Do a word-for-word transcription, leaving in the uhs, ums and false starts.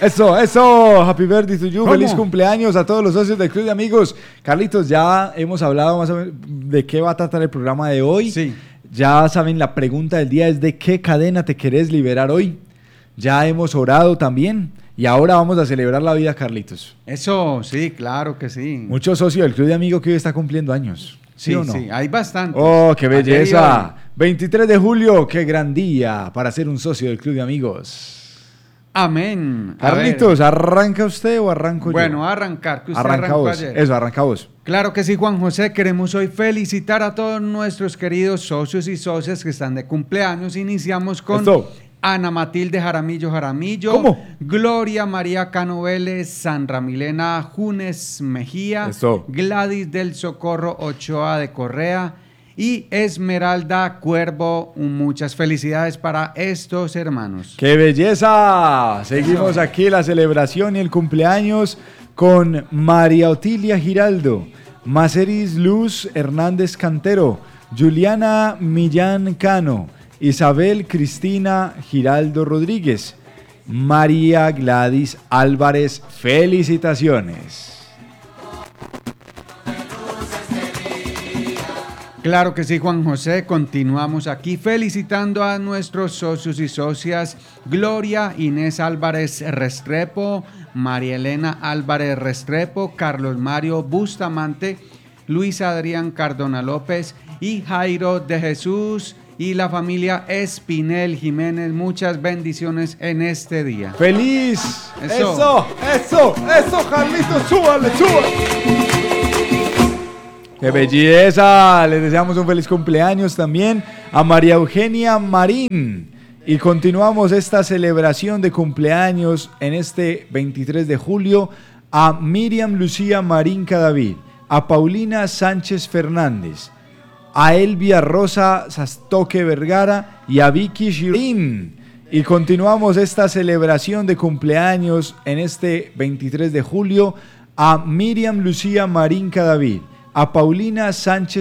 Eso, eso, happy birthday to you, ¿Cómo? feliz cumpleaños a todos los socios del Club de Amigos. Carlitos, ya hemos hablado más o menos de qué va a tratar el programa de hoy. Sí. Ya saben, la pregunta del día es ¿de qué cadena te querés liberar hoy? Ya hemos orado también y ahora vamos a celebrar la vida, Carlitos. Eso, sí, claro que sí. Muchos socios del Club de Amigos que hoy está cumpliendo años. ¿Sí, Sí, o no? sí, hay bastante. Oh, qué belleza. veintitrés de julio, qué gran día para ser un socio del Club de Amigos. Amén. A Carlitos, ver. ¿arranca usted o arranco yo? Bueno, a arrancar, que usted arranca arrancó vos. ayer. Eso, arranca vos. Claro que sí, Juan José. Queremos hoy felicitar a todos nuestros queridos socios y socias que están de cumpleaños. Iniciamos con Esto. Ana Matilde Jaramillo Jaramillo. ¿Cómo? Gloria María Cano Vélez, Sandra Milena Junes Mejía. Esto. Gladys del Socorro Ochoa de Correa. Y Esmeralda Cuervo. Muchas felicidades para estos hermanos. ¡Qué belleza! Seguimos aquí la celebración y el cumpleaños con María Otilia Giraldo, Maceris Luz Hernández Cantero, Juliana Millán Cano, Isabel Cristina Giraldo Rodríguez, María Gladys Álvarez. ¡Felicitaciones! Claro que sí, Juan José. Continuamos aquí felicitando a nuestros socios y socias. Gloria Inés Álvarez Restrepo, María Elena Álvarez Restrepo, Carlos Mario Bustamante, Luis Adrián Cardona López y Jairo de Jesús y la familia Espinel Jiménez. Muchas bendiciones en este día. ¡Feliz! Eso. ¡Eso! ¡Eso! ¡Eso, Carlitos! ¡Súbale, súbale! ¡Qué belleza! Les deseamos un feliz cumpleaños también a María Eugenia Marín. Y continuamos esta celebración de cumpleaños en este veintitrés de julio a Miriam Lucía Marín Cadavid, a Paulina Sánchez Fernández, a Elvia Rosa Sastoque Vergara y a Vicky Girín. Y continuamos esta celebración de cumpleaños en este veintitrés de julio a Miriam Lucía Marín Cadavid, a Paulina Sánchez